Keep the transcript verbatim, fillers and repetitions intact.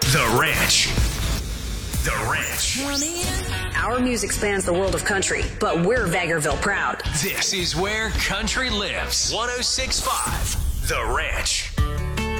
The Ranch. The Ranch. Our music spans the world of country, but we're Vegreville proud. This is where country lives. one oh six point five The Ranch.